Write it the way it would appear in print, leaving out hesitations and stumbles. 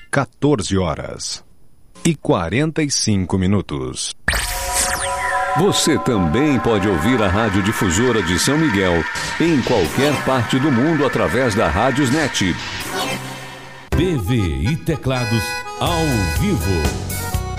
14h45. Você também pode ouvir a Rádio Difusora de São Miguel em qualquer parte do mundo através da Rádiosnet. TV e teclados ao vivo.